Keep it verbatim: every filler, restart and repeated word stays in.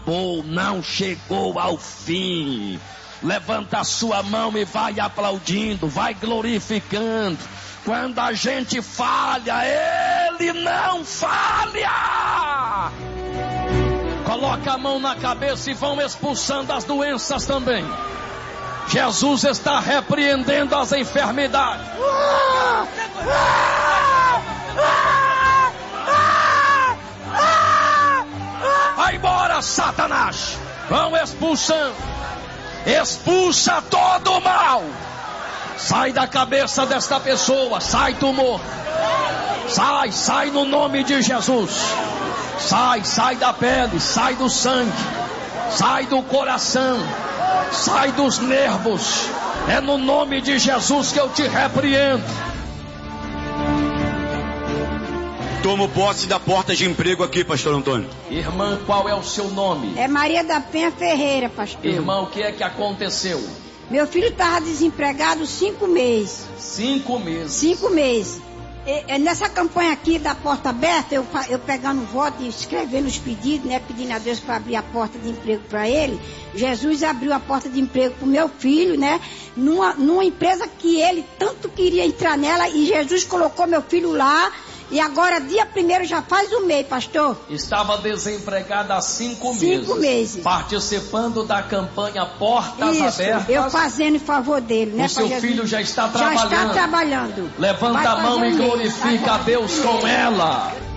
Ou não chegou ao fim. Levanta a sua mão e vai aplaudindo, vai glorificando. Quando a gente falha, Ele não falha. Coloca a mão na cabeça e vão expulsando as doenças também. Jesus está repreendendo as enfermidades. Vai embora, Satanás. Vão expulsando. Expulsa todo o mal. Sai da cabeça desta pessoa. Sai tumor. Sai, sai no nome de Jesus. Sai, sai da pele. Sai do sangue. Sai do coração. Sai dos nervos. É no nome de Jesus que eu te repreendo. Tomo posse da porta de emprego aqui, pastor Antônio. Irmã, qual é o seu nome? É Maria da Penha Ferreira, pastor. Irmão, o que é que aconteceu? Meu filho estava desempregado cinco meses. Cinco meses? Cinco meses. E, e nessa campanha aqui da porta aberta, eu, eu pegando voto e escrevendo os pedidos, né? Pedindo a Deus para abrir a porta de emprego para ele. Jesus abriu a porta de emprego para o meu filho, né? Numa, numa empresa que ele tanto queria entrar nela, e Jesus colocou meu filho lá. E agora, dia primeiro, já faz um mês, pastor. Estava desempregada há cinco, cinco meses. Cinco meses. Participando da campanha Portas Isso, Abertas. Eu fazendo em favor dele, né? O seu Jesus? filho já está trabalhando. Já está trabalhando. Levanta Vai a mão e um glorifica a Deus com ela.